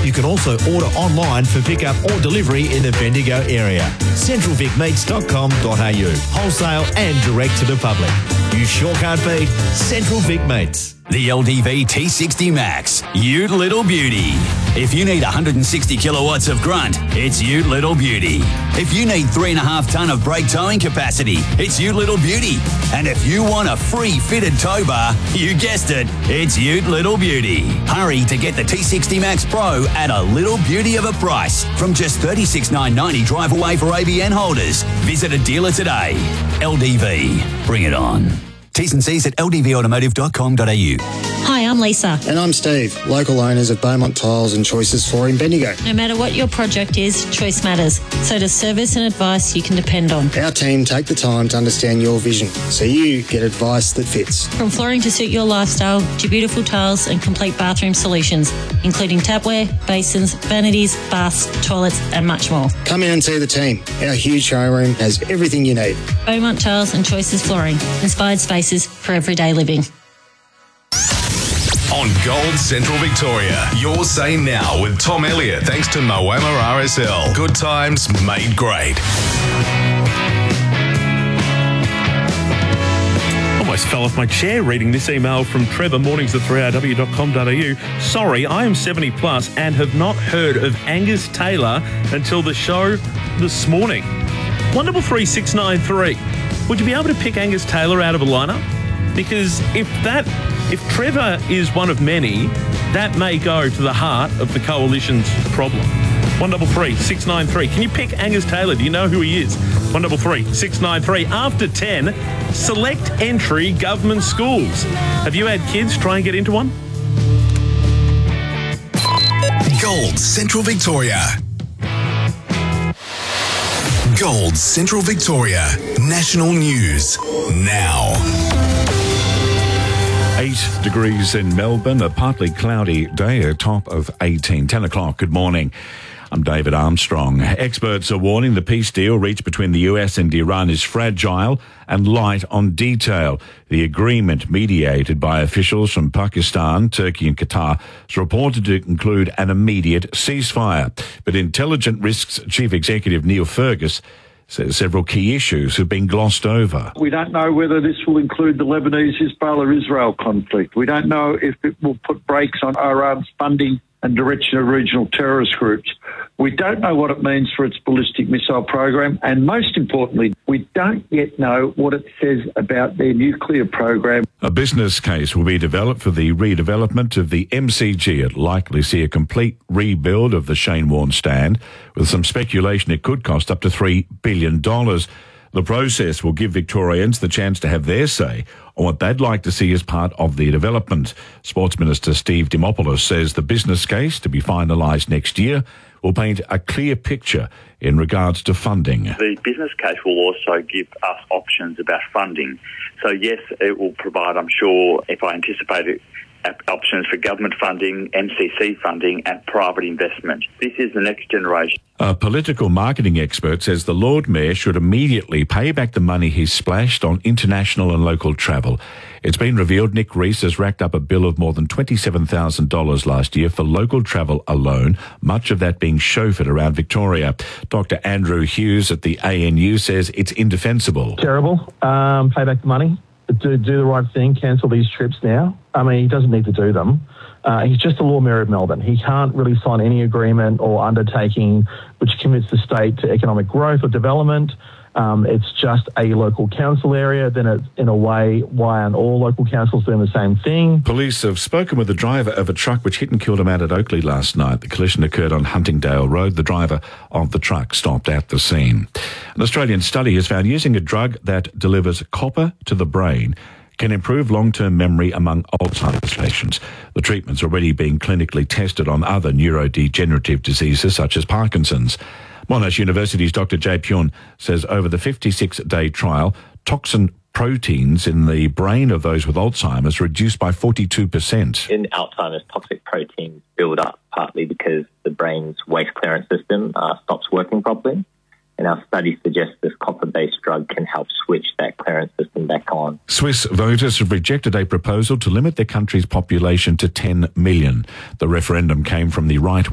You can also order online for pickup or delivery in the Bendigo area. centralvicmates.com.au. Wholesale and direct to the public. You sure can't beat Central Vic Mates. The LDV T60 Max, Ute Little Beauty. If you need 160 kilowatts of grunt, it's Ute Little Beauty. If you need 3.5 tonne of brake towing capacity, it's Ute Little Beauty. And if you want a free fitted tow bar, you guessed it, it's Ute Little Beauty. Hurry to get the T60 Max Pro at a little beauty of a price from just $36,990 drive away for ABN holders. Visit a dealer today. LDV, bring it on. T's and C's at ldvautomotive.com.au. Hi, I'm Lisa. And I'm Steve, local owners of Beaumont Tiles and Choices Flooring Bendigo. No matter what your project is, choice matters. So does service and advice you can depend on. Our team take the time to understand your vision, so you get advice that fits. From flooring to suit your lifestyle, to beautiful tiles and complete bathroom solutions, including tapware, basins, vanities, baths, toilets and much more. Come in and see the team. Our huge showroom has everything you need. Beaumont Tiles and Choices Flooring. Inspired spaces for everyday living. On Gold Central Victoria, your say now with Tom Elliott, thanks to Moama RSL. Good times made great. Almost fell off my chair reading this email from Trevor, mornings at 3rw.com.au. Sorry, I am 70 plus and have not heard of Angus Taylor until the show this morning. 133693. Would you be able to pick Angus Taylor out of a lineup? Because if Trevor is one of many, that may go to the heart of the coalition's problem. 133693. Can you pick Angus Taylor? Do you know who he is? 133693. After 10, select entry government schools. Have you had kids try and get into one? Gold Central Victoria. Gold Central Victoria. National news now. 8 degrees in Melbourne, a partly cloudy day, a top of 18. 10 o'clock, good morning. I'm David Armstrong. Experts are warning the peace deal reached between the US and Iran is fragile and light on detail. The agreement, mediated by officials from Pakistan, Turkey and Qatar, is reported to include an immediate ceasefire. But Intelligent Risks Chief Executive Neil Fergus says several key issues have been glossed over. We don't know whether this will include the Lebanese-Hezbollah-Israel conflict. We don't know if it will put brakes on Iran's funding and direction of regional terrorist groups. We don't know what it means for its ballistic missile program. And most importantly, we don't yet know what it says about their nuclear program. A business case will be developed for the redevelopment of the MCG. It likely see a complete rebuild of the Shane Warne stand, with some speculation it could cost up to $3 billion. The process will give Victorians the chance to have their say on what they'd like to see as part of the development. Sports Minister Steve Dimopoulos says the business case, to be finalised next year, will paint a clear picture in regards to funding. The business case will also give us options about funding. So yes, it will provide, I'm sure, if I anticipate it, options for government funding, MCC funding and private investment. This is the next generation. A political marketing expert says the Lord Mayor should immediately pay back the money he's splashed on international and local travel. It's been revealed Nick Rees has racked up a bill of more than $27,000 last year for local travel alone, much of that being chauffeured around Victoria. Dr. Andrew Hughes at the ANU says it's indefensible. Terrible. Pay back the money. Do the right thing, cancel these trips now. I mean, he doesn't need to do them. He's just the Lord Mayor of Melbourne. He can't really sign any agreement or undertaking which commits the state to economic growth or development. It's just a local council area. Then it's, in a way, why aren't all local councils doing the same thing? Police have spoken with the driver of a truck which hit and killed a man at Oakley last night. The collision occurred on Huntingdale Road. The driver of the truck stopped at the scene. An Australian study has found using a drug that delivers copper to the brain can improve long-term memory among Alzheimer's patients. The treatment's already being clinically tested on other neurodegenerative diseases such as Parkinson's. Monash University's Dr. Jay Pyun says over the 56-day trial, toxin proteins in the brain of those with Alzheimer's reduced by 42%. In Alzheimer's, toxic proteins build up partly because the brain's waste clearance system stops working properly. And our study suggests this copper-based drug can help switch that clearance system back on. Swiss voters have rejected a proposal to limit their country's population to 10 million. The referendum came from the right